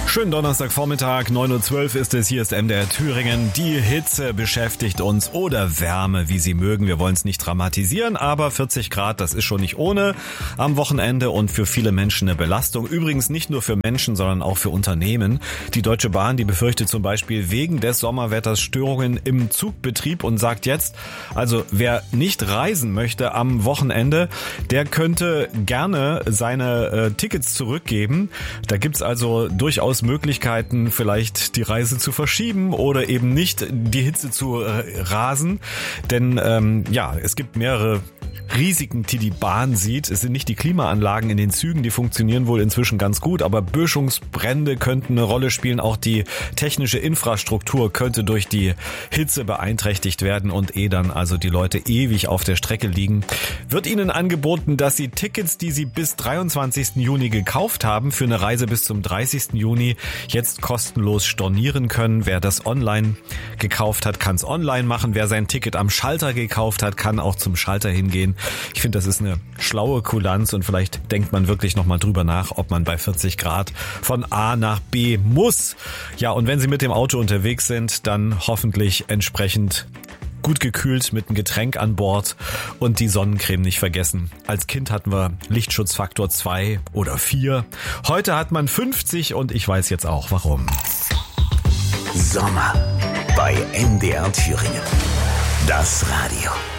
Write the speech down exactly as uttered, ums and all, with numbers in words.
Schönen Donnerstagvormittag, neun Uhr zwölf ist es, hier ist M D R Thüringen. Die Hitze beschäftigt uns oder Wärme, wie Sie mögen. Wir wollen es nicht dramatisieren, aber vierzig Grad, das ist schon nicht ohne am Wochenende und für viele Menschen eine Belastung. Übrigens nicht nur für Menschen, sondern auch für Unternehmen. Die Deutsche Bahn, die befürchtet zum Beispiel wegen des Sommerwetters Störungen im Zugbetrieb und sagt jetzt, also wer nicht reisen möchte am Wochenende, der könnte gerne seine äh, Tickets zurückgeben. Da gibt's also durchaus Möglichkeiten, vielleicht die Reise zu verschieben oder eben nicht die Hitze zu äh, rasen. Denn ähm, ja, es gibt mehrere Risiken, die die Bahn sieht. Es sind nicht die Klimaanlagen in den Zügen, die funktionieren wohl inzwischen ganz gut, aber Böschungsbrände könnten eine Rolle spielen. Auch die technische Infrastruktur könnte durch die Hitze beeinträchtigt werden und eh dann also die Leute ewig auf der Strecke liegen. Wird Ihnen angeboten, dass Sie Tickets, die Sie bis dreiundzwanzigsten Juni gekauft haben, für eine Reise bis zum dreißigsten Juni jetzt kostenlos stornieren können. Wer das online gekauft hat, kann es online machen. Wer sein Ticket am Schalter gekauft hat, kann auch zum Schalter hingehen. Ich finde, das ist eine schlaue Kulanz und vielleicht denkt man wirklich nochmal drüber nach, ob man bei vierzig Grad von A nach B muss. Ja, und wenn Sie mit dem Auto unterwegs sind, dann hoffentlich entsprechend gut gekühlt mit einem Getränk an Bord und die Sonnencreme nicht vergessen. Als Kind hatten wir Lichtschutzfaktor zwei oder vier. Heute hat man fünfzig und ich weiß jetzt auch warum. Sommer bei M D R Thüringen. Das Radio.